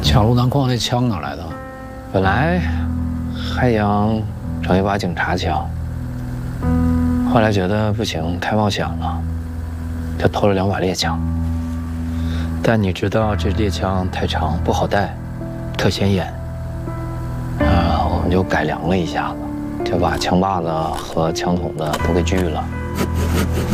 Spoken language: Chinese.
抢路囊矿那枪哪来的？ 本来还想整一把警察枪，后来觉得不行，太冒险了，就偷了2把猎枪。但你知道这猎枪太长不好带，特显眼。我们就改良了一下子，就把枪把子和枪筒子都给锯了。